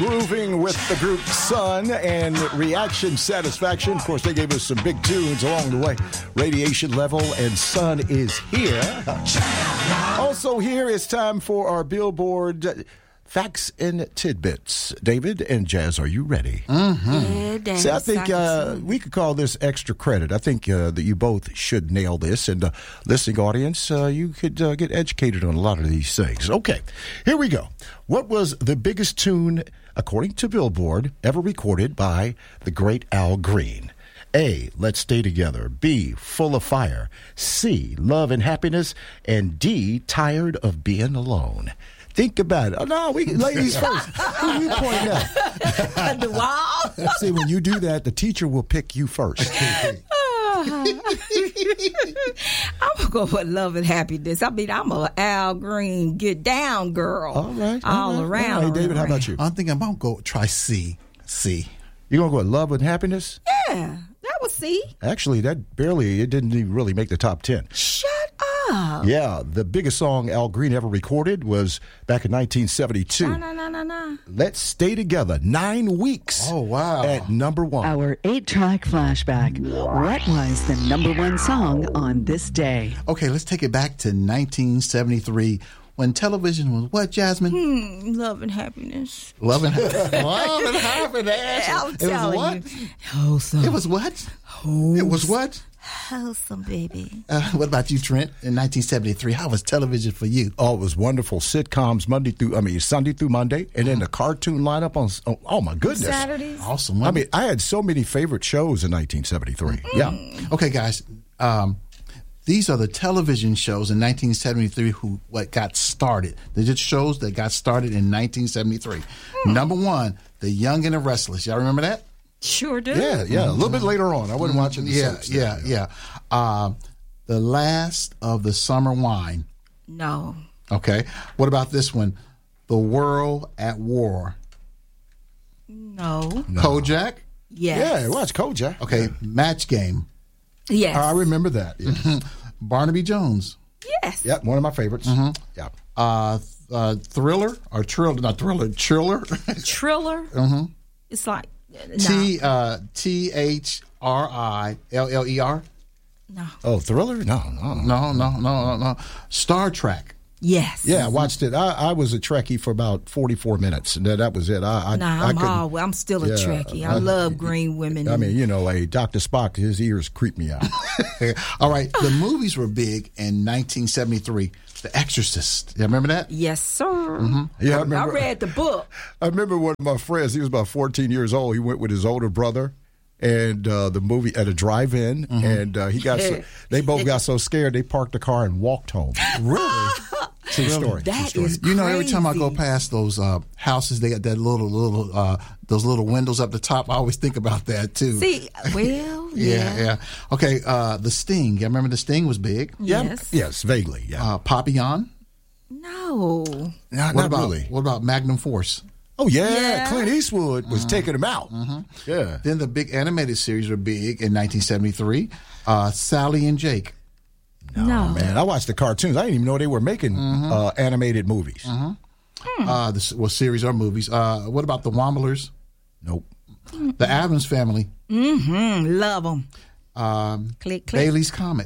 Grooving with the group Sun and Reaction Satisfaction. Of course, they gave us some big tunes along the way. Radiation Level and Sun is here. Also here, it's time for our Billboard Facts and Tidbits. David and Jazz, are you ready? Mm-hmm. Yeah, See, I think we could call this extra credit. I think that you both should nail this. And listening audience, you could get educated on a lot of these things. Okay, here we go. What was the biggest tune, according to Billboard, ever recorded by the great Al Green? A, Let's Stay Together. B, Full of Fire. C, Love and Happiness. And D, Tired of Being Alone. Think about it. Oh, no, ladies first. Who are you pointing at? The wall. See, when you do that, the teacher will pick you first. I'm going to go with Love and Happiness. I mean, I'm a Al Green get down girl. All right. All around. All right, David, how about you? I think I'm going to go try C. You going to go with Love and Happiness? Yeah, that was C. Actually, it didn't even really make the top 10. Shut up. Yeah, the biggest song Al Green ever recorded was back in 1972. No. Let's Stay Together. 9 weeks. Oh, wow. At number 1. Our 8-track flashback. What was the number 1 song on this day? Okay, let's take it back to 1973 when television was what, Jasmine? Love and Happiness. Love and Happiness. I'm telling what? you. Wholesome. It was what? It was what? Wholesome, baby. What about you, Trent? In 1973, how was television for you? Oh, it was wonderful. Sitcoms Sunday through Monday, and then the cartoon lineup on. Oh my goodness! Saturdays. Awesome. I mean, I had so many favorite shows in 1973. Yeah. Okay, guys. These are the television shows in 1973 what got started. They're just shows that got started in 1973. Number 1, The Young and the Restless. Y'all remember that? Sure do. Yeah. A little bit later on. I wasn't watching the soaps then. Yeah. The Last of the Summer Wine. No. Okay. What about this one? The World at War. No. Kojak. Yes. Yeah, watch Kojak. Okay. Match Game. Yes. I remember that. Yes. Barnaby Jones. Yes. Yep, one of my favorites. Yeah. Thriller or Triller? Not Thriller. Triller. Triller. It's like THRILLER. No. Oh, Thriller? No. No. Star Trek. Yes. Yeah, I watched it. I was a Trekkie for about 44 minutes, and that was it. I'm still a Trekkie. I love green women. I mean, a Dr. Spock, his ears creep me out. All right, the movies were big in 1973. The Exorcist. You remember that? Yes, sir. Yeah, I read the book. I remember one of my friends, he was about 14 years old. He went with his older brother. And the movie at a drive-in, and they both got so scared they parked the car and walked home. Really? True story. That is crazy. Every time I go crazy. past those houses, they got that those little windows up the top. I always think about that too. See, well, yeah. Okay, the Sting. You remember the Sting was big? Yes. Vaguely. Yeah. Papillon. No. Not really. What about Magnum Force? Oh yeah, Clint Eastwood was taking him out. Yeah. Then the big animated series were big in 1973. Sally and Jake. No. Man, I watched the cartoons. I didn't even know they were making animated movies. This was series or movies. What about the Womblers? Nope. The Addams Family. Love them. Click. Bailey's Comet.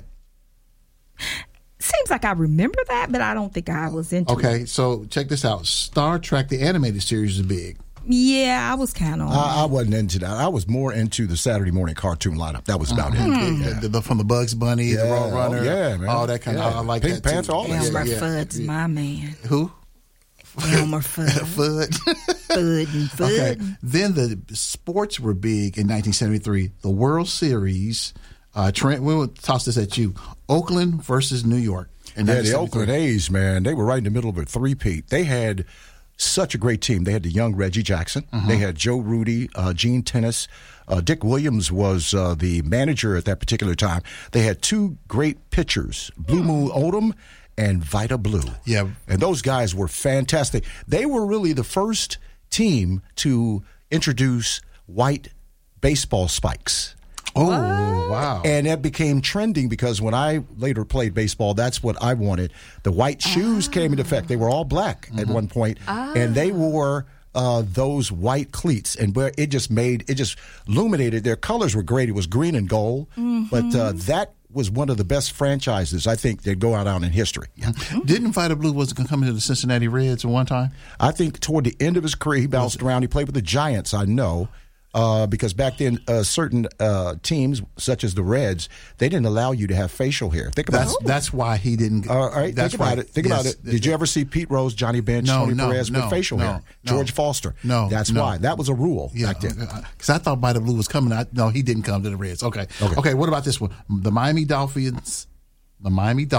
Seems like I remember that, but I don't think I was into it. Okay, so check this out. Star Trek, the animated series, is big. Yeah, I was kind of. I wasn't into that. I was more into the Saturday morning cartoon lineup. That was about it. From the Bugs Bunny, the Roadrunner, man. all that kind of. I like Pink that Panther, too. all that. Elmer Fudd's my man. Who? Elmer Fudd. Fudd. Okay. Then the sports were big in 1973. The World Series. Trent, we'll toss this at you. Oakland versus New York. The Oakland A's, man, they were right in the middle of a three-peat. They had such a great team. They had the young Reggie Jackson. They had Joe Rudy, Gene Tennis. Dick Williams was the manager at that particular time. They had 2 great pitchers, Blue Moon Odom and Vita Blue. Yeah. And those guys were fantastic. They were really the first team to introduce white baseball spikes. Oh, wow. And that became trending because when I later played baseball, that's what I wanted. The white shoes came into effect. They were all black at one point, and they wore those white cleats, and where it just illuminated. Their colors were great. It was green and gold, but that was one of the best franchises I think they'd go out in history. Yeah. Didn't Vida Blue was going to come into the Cincinnati Reds at one time? I think toward the end of his career, he bounced around. He played with the Giants, I know. Because back then, certain teams, such as the Reds, they didn't allow you to have facial hair. Think about it. That's why he didn't. All right, think about it. Did you ever see Pete Rose, Johnny Bench, Tony Perez with facial hair? George Foster. No. That's why. That was a rule back then. Because I thought Vida Blue was coming. No, he didn't come to the Reds. Okay. What about this one? The Miami Dolphins. Well,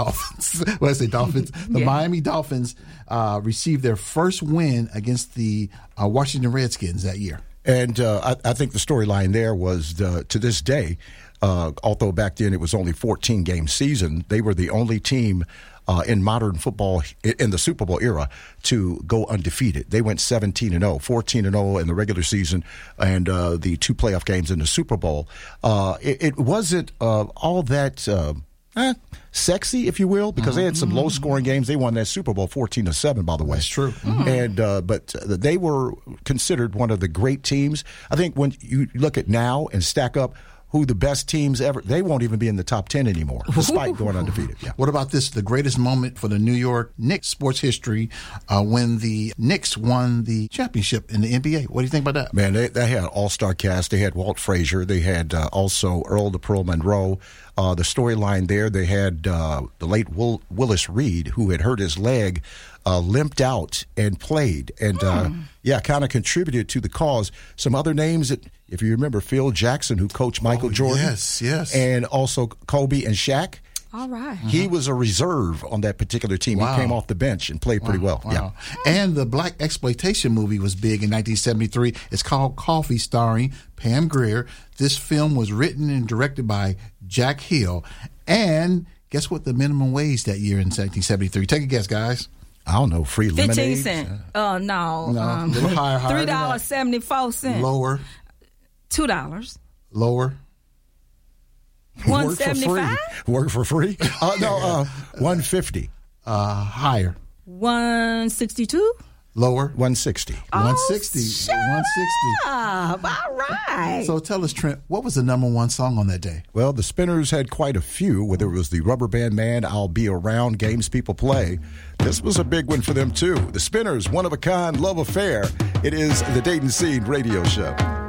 I say Dolphins. The Miami Dolphins received their first win against the Washington Redskins that year. And I think the storyline there was, to this day, although back then it was only 14-game season, they were the only team in modern football in the Super Bowl era to go undefeated. They went 17-0, 14-0 in the regular season, and the 2 playoff games in the Super Bowl. It wasn't all that sexy, if you will, because they had some low-scoring games. They won that Super Bowl 14-7, by the way. That's true. And but they were considered one of the great teams. I think when you look at now and stack up who the best teams ever, they won't even be in the top 10 anymore, despite going undefeated. Yeah. What about this? The greatest moment for the New York Knicks sports history when the Knicks won the championship in the NBA. What do you think about that? Man, they had an all-star cast. They had Walt Frazier. They had also Earl the Pearl Monroe. The storyline there, they had the late Willis Reed, who had hurt his leg, limped out and played, and kind of contributed to the cause. Some other names that, if you remember, Phil Jackson, who coached Michael Jordan, yes, and also Kobe and Shaq. All right, he was a reserve on that particular team. Wow. He came off the bench and played pretty well. Wow. Yeah, and the black exploitation movie was big in 1973. It's called Coffee, starring Pam Grier. This film was written and directed by Jack Hill. And guess what the minimum wage that year in 1973? Take a guess, guys. I don't know. Free lemonade. 15 cents. No. A little higher. $3.74. Lower. $2. Lower. $1.75. Work for free? $1.50. Higher. $1.62. Lower. $1.60. $1.60. All right. So tell us, Trent, what was the number one song on that day? Well, the Spinners had quite a few, whether it was the Rubber Band Man, I'll Be Around, Games People Play. This was a big one for them, too. The Spinners, One of a Kind, Love Affair. It is the Dayton Scene Radio Show.